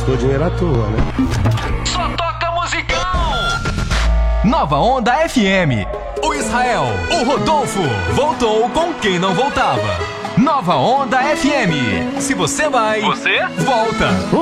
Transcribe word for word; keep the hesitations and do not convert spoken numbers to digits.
gastou dinheiro à toa, né? Só toca musicão! Nova Onda F M. O Israel, o Rodolfo, voltou com quem não voltava. Nova Onda F M. Se você vai, você volta.